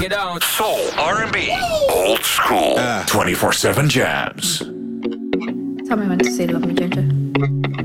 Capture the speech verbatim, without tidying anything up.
it out. Soul, R and B, old school, twenty-four seven jams. Tell me when to say love me, Ginger.